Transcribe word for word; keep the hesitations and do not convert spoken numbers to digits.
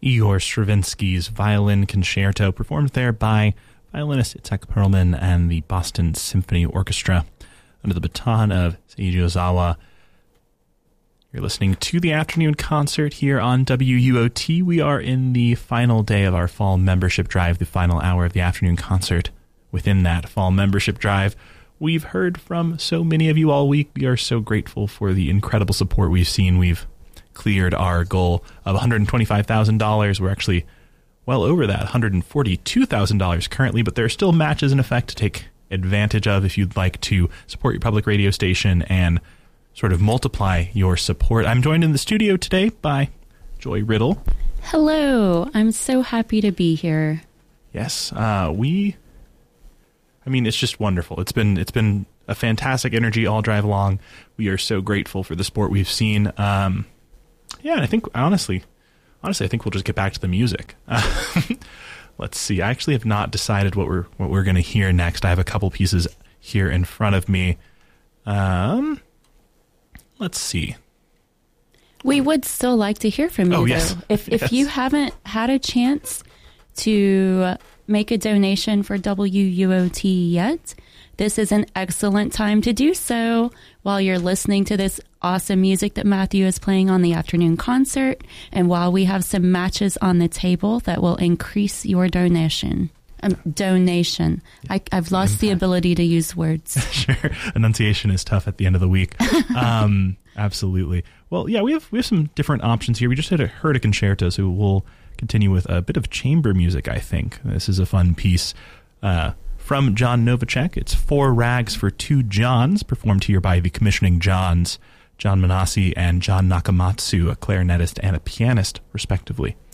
Igor Stravinsky's Violin Concerto, performed there by violinist Itzhak Perlman and the Boston Symphony Orchestra under the baton of Seiji Ozawa. You're listening to the afternoon concert here on W U O T. We are in the final day of our fall membership drive, the final hour of the afternoon concert. Within that fall membership drive, we've heard from so many of you all week. We are so grateful for the incredible support we've seen. We've cleared our goal of one hundred twenty-five thousand dollars. We're actually well over that, one hundred forty-two thousand dollars currently, but there are still matches in effect to take advantage of if you'd like to support your public radio station and sort of multiply your support. I'm joined in the studio today by Joy Riddle. Hello. I'm so happy to be here. Yes, uh, we... I mean, it's just wonderful. It's been it's been a fantastic energy all drive along. We are so grateful for the support we've seen. Um, yeah, and I think, honestly, honestly, I think we'll just get back to the music. Uh, let's see. I actually have not decided what we're what we're going to hear next. I have a couple pieces here in front of me. Um... Let's see. We would still like to hear from you, oh, though. yes. If yes. if you haven't had a chance to make a donation for W U O T yet, this is an excellent time to do so while you're listening to this awesome music that Matthew is playing on the afternoon concert, and while we have some matches on the table that will increase your donation. Um, donation. I, I've lost Impact. the ability to use words. Sure. Enunciation is tough at the end of the week. Um, absolutely. Well, yeah, we have we have some different options here. We just had a, heard a concerto, so we'll continue with a bit of chamber music, I think. This is a fun piece uh, from John Novacek. It's Four Rags for Two Johns, performed here by the commissioning Johns, John Manassi and John Nakamatsu, a clarinetist and a pianist, respectively.